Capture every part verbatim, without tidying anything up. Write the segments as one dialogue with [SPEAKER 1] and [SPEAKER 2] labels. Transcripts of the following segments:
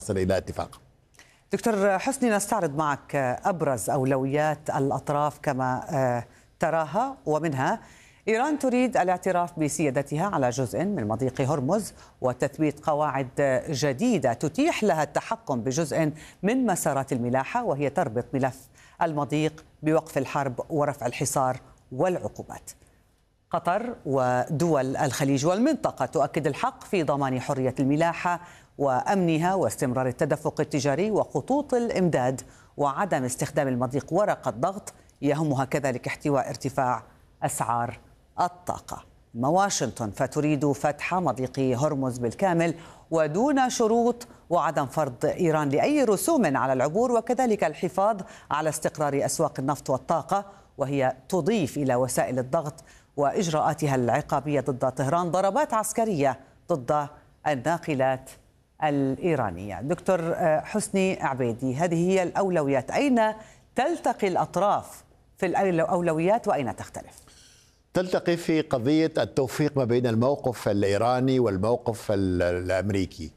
[SPEAKER 1] نصل إلى اتفاق.
[SPEAKER 2] دكتور حسني، نستعرض معك أبرز أولويات الأطراف كما تراها، ومنها إيران تريد الاعتراف بسيادتها على جزء من مضيق هرمز وتثبيت قواعد جديدة تتيح لها التحكم بجزء من مسارات الملاحة، وهي تربط ملف المضيق بوقف الحرب ورفع الحصار والعقوبات. قطر ودول الخليج والمنطقة تؤكد الحق في ضمان حرية الملاحة وأمنها واستمرار التدفق التجاري وخطوط الإمداد وعدم استخدام المضيق ورقة ضغط، يهمها كذلك احتواء ارتفاع أسعار الطاقة. واشنطن فتريد فتح مضيق هرمز بالكامل ودون شروط وعدم فرض إيران لأي رسوم على العبور، وكذلك الحفاظ على استقرار أسواق النفط والطاقة، وهي تضيف إلى وسائل الضغط وإجراءاتها العقابية ضد طهران ضربات عسكرية ضد الناقلات الإيرانية. دكتور حسني عبيدي، هذه هي الأولويات، أين تلتقي الأطراف في الأولويات وأين تختلف؟
[SPEAKER 1] تلتقي في قضية التوفيق ما بين الموقف الإيراني والموقف الأمريكي،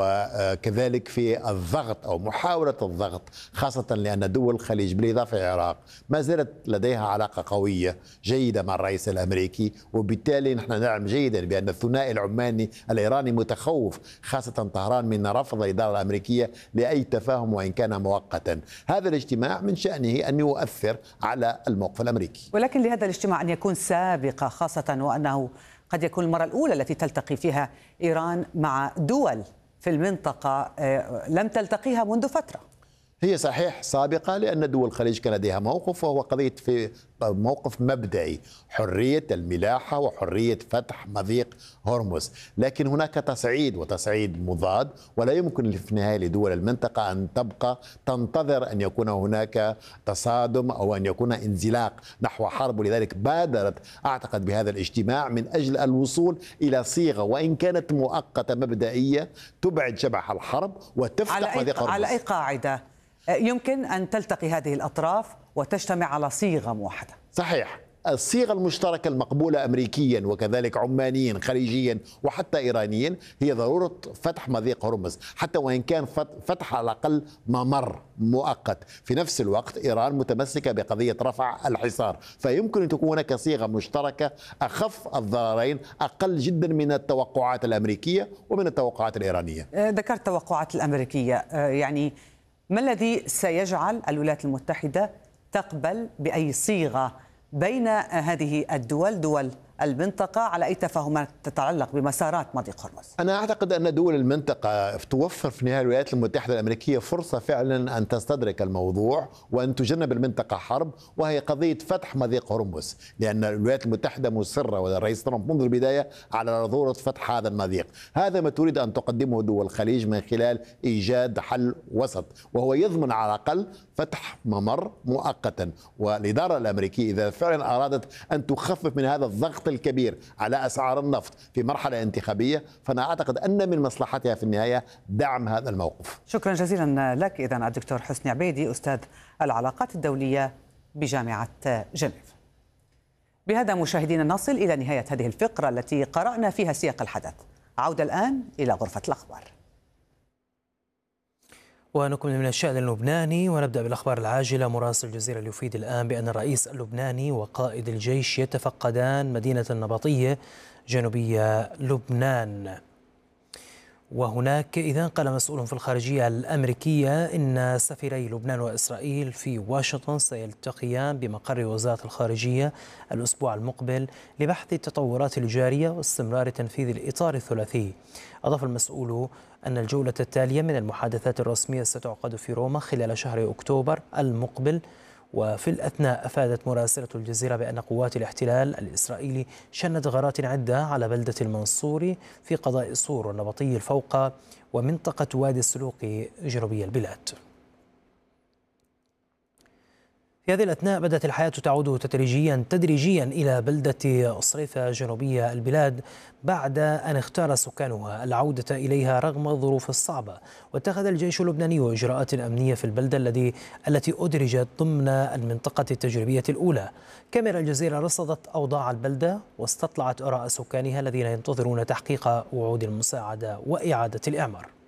[SPEAKER 1] وكذلك في الضغط أو محاولة الضغط، خاصة لأن دول الخليج بالإضافة إلى العراق ما زالت لديها علاقة قوية جيدة مع الرئيس الأمريكي، وبالتالي نحن نعلم جيدا بأن الثنائي العماني الإيراني متخوف، خاصة طهران من رفض الإدارة الأمريكية لأي تفاهم وإن كان مؤقتا. هذا الاجتماع من شأنه أن يؤثر على الموقف الأمريكي،
[SPEAKER 2] ولكن لهذا الاجتماع أن يكون سابقة، خاصة وأنه قد يكون المرة الأولى التي تلتقي فيها إيران مع دول في المنطقة لم تلتقيها منذ فترة.
[SPEAKER 1] هي صحيح سابقة لأن دول الخليج كان لديها موقف، وهو قضية في موقف مبدئي حرية الملاحة وحرية فتح مضيق هرمز، لكن هناك تصعيد وتصعيد مضاد، ولا يمكن في النهاية لدول المنطقة أن تبقى تنتظر أن يكون هناك تصادم أو أن يكون انزلاق نحو حرب، ولذلك بادرت أعتقد بهذا الاجتماع من أجل الوصول إلى صيغة وإن كانت مؤقتة مبدئية تبعد شبح الحرب وتفتح مضيق هرمز.
[SPEAKER 2] على أي قاعدة يمكن أن تلتقي هذه الأطراف وتجتمع على صيغة موحدة؟
[SPEAKER 1] صحيح، الصيغة المشتركة المقبولة أمريكيا وكذلك عمانيا خليجيا وحتى إيرانيا هي ضرورة فتح مضيق هرمز، حتى وإن كان فتح على الأقل ممر مؤقت. في نفس الوقت إيران متمسكة بقضية رفع الحصار، فيمكن أن تكون هناك صيغة مشتركة أخف الضررين، أقل جدا من التوقعات الأمريكية ومن التوقعات الإيرانية.
[SPEAKER 2] ذكرت التوقعات الأمريكية، يعني ما الذي سيجعل الولايات المتحدة تقبل بأي صيغة بين هذه الدول دول المنطقة على أي تفاهمات تتعلق بمسارات مضيق هرمز؟
[SPEAKER 1] أنا أعتقد أن دول المنطقة توفر في النهاية الولايات المتحدة الأمريكية فرصة فعلا أن تستدرك الموضوع وأن تجنب المنطقة حرب، وهي قضية فتح مضيق هرمز، لأن الولايات المتحدة مصرة والرئيس ترامب منذ البداية على ضرورة فتح هذا المضيق. هذا ما تريد أن تقدمه دول الخليج من خلال إيجاد حل وسط، وهو يضمن على الأقل فتح ممر مؤقتا. والإدارة الأمريكية إذا فعلا أرادت أن تخفف من هذا الضغط الكبير على أسعار النفط في مرحلة انتخابية، فأنا أعتقد أن من مصلحتها في النهاية دعم هذا الموقف.
[SPEAKER 2] شكرا جزيلا لك إذن الدكتور حسني عبيدي، أستاذ العلاقات الدولية بجامعة جنيف. بهذا مشاهدينا نصل إلى نهاية هذه الفقرة التي قرأنا فيها سياق الحدث. عودة الآن إلى غرفة الأخبار.
[SPEAKER 3] ونكمل من الشأن اللبناني ونبدأ بالأخبار العاجلة. مراسل الجزيرة يفيد الآن بأن الرئيس اللبناني وقائد الجيش يتفقدان مدينة النبطية جنوبي لبنان. وهناك إذن قال مسؤول في الخارجية الأمريكية إن سفيري لبنان وإسرائيل في واشنطن سيلتقيان بمقر وزارة الخارجية الأسبوع المقبل لبحث التطورات الجارية واستمرار تنفيذ الإطار الثلاثي. أضاف المسؤول أن الجولة التالية من المحادثات الرسمية ستعقد في روما خلال شهر أكتوبر المقبل. وفي الأثناء أفادت مراسلة الجزيرة بأن قوات الاحتلال الإسرائيلي شنت غارات عدة على بلدة المنصوري في قضاء صور والنبطي الفوقة ومنطقة وادي السلوق جنوبي البلاد. في هذه الأثناء بدأت الحياة تعود تدريجيا تدريجيا إلى بلدة صريفة جنوبية البلاد بعد أن اختار سكانها العودة إليها رغم الظروف الصعبة. واتخذ الجيش اللبناني إجراءات أمنية في البلدة الذي التي أدرجت ضمن المنطقة التجريبية الأولى. كاميرا الجزيرة رصدت أوضاع البلدة واستطلعت آراء سكانها الذين ينتظرون تحقيق وعود المساعدة وإعادة الإعمار.